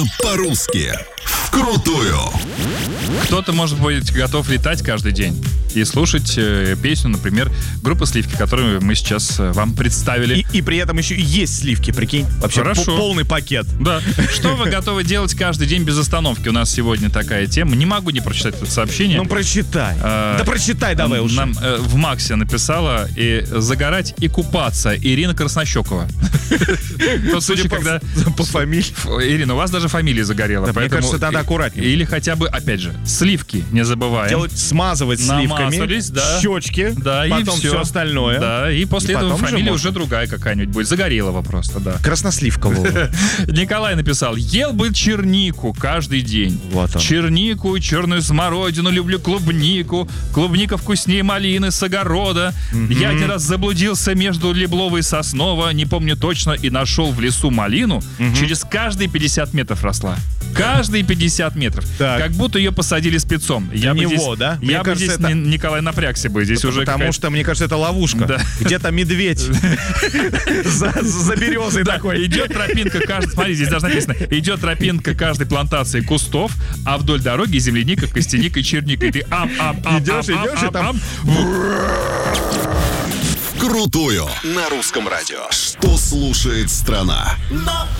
По-русски. Вкрутую. Кто-то, может быть, готов летать каждый день и слушать песню, например, группы «Сливки», которую мы сейчас вам представили. И при этом еще и есть сливки, прикинь. Вообще Хорошо. Полный пакет. Да. Что вы готовы делать каждый день без остановки? У нас сегодня такая тема. Не могу не прочитать это сообщение. Ну, прочитай. Да прочитай давай уже. Нам в Максе написала и загорать, и купаться Ирина Краснощекова. Тот случай, когда... По фамилии. Ирина, у вас даже фамилия загорела. Мне кажется, надо аккуратнее. Или хотя бы, опять же, сливки не забываем. Смазывать Намазались, сливками, да. щечки, Да, потом и все остальное. Да, и после И этого потом фамилия можно. уже другая какая-нибудь будет. Загорелова просто, да. Красносливкового. Николай написал: ел бы чернику каждый день. Вот он. Чернику, черную смородину, люблю клубнику. Клубника вкуснее малины с огорода. Я один раз заблудился между Леблова и Соснова, не помню точно, и нашел в лесу малину. Через каждые 50 метров росла. Каждые 50 метров. Так. Как будто ее посадили спецом. Я бы него, здесь, да? Мне Я бы кажется, здесь, это- Николай, напрягся бы. Здесь уже Потому что, мне кажется, это ловушка. Да. Где-то медведь за березой Да, такой. идет тропинка каждой... Смотри, здесь даже написано: идет тропинка каждой плантации кустов, а вдоль дороги земляника, костяника и черника. И ты Идешь, и там... Вкрутую. На русском радио. Что слушает страна?